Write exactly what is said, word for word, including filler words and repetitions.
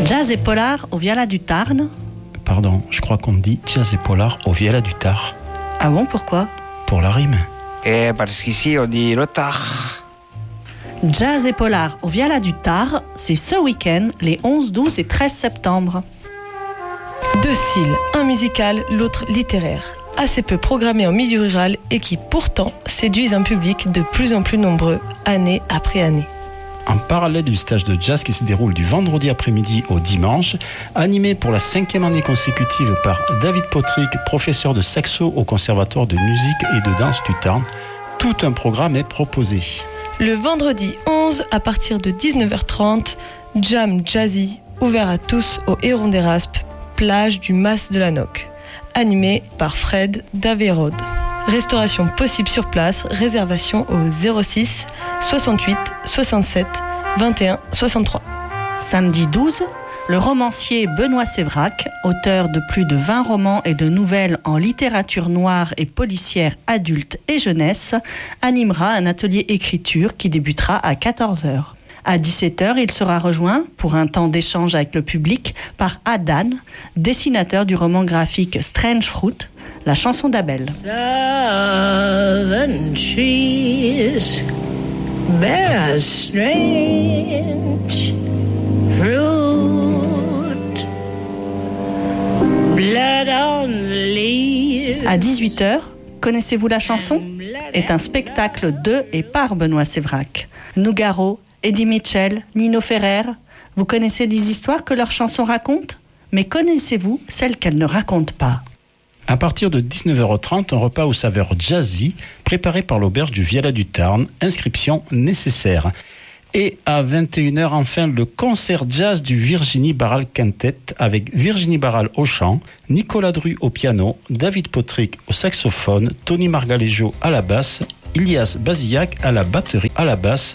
Jazz et polar au Viala du Tarn. Pardon, je crois qu'on dit jazz et polar au Viala du Tarn. Ah bon, pourquoi? Pour la rime. Eh, parce qu'ici on dit le Tarn. Jazz et polar au Viala du Tarn, c'est ce week-end, les onze, douze et treize septembre. Deux styles, un musical, l'autre littéraire. Assez peu programmés en milieu rural et qui pourtant séduisent un public de plus en plus nombreux, année après année. En parallèle du stage de jazz qui se déroule du vendredi après-midi au dimanche, animé pour la cinquième année consécutive par David Potrick, professeur de saxo au Conservatoire de musique et de danse du Tarn, tout un programme est proposé. Le vendredi onze, à partir de dix-neuf heures trente, jam jazzy, ouvert à tous au Héron des Raspes, plage du Mas de la Noc, animé par Fred Daverod. Restauration possible sur place, réservation au zéro six soixante-huit soixante-sept vingt et un soixante-trois. Samedi douze, le romancier Benoît Sévrac, auteur de plus de vingt romans et de nouvelles en littérature noire et policière adulte et jeunesse, animera un atelier écriture qui débutera à quatorze heures. À dix-sept heures, il sera rejoint, pour un temps d'échange avec le public, par Adan, dessinateur du roman graphique Strange Fruit, la chanson d'Abel. Southern trees bear strange fruit, blood on the leaves. À dix-huit heures, Connaissez-vous la chanson est un spectacle de et par Benoît Sévrac. Nougaro, Eddie Mitchell, Nino Ferrer, vous connaissez les histoires que leurs chansons racontent? Mais connaissez-vous celles qu'elles ne racontent pas? À partir de dix-neuf heures trente, un repas aux saveurs jazzy, préparé par l'auberge du Viala du Tarn, inscription nécessaire. Et à vingt et une heures, enfin, le concert jazz du Virginie Barral Quintet, avec Virginie Barral au chant, Nicolas Dru au piano, David Potrick au saxophone, Tony Margalejo à la basse, Ilias Bazillac à la batterie à la basse,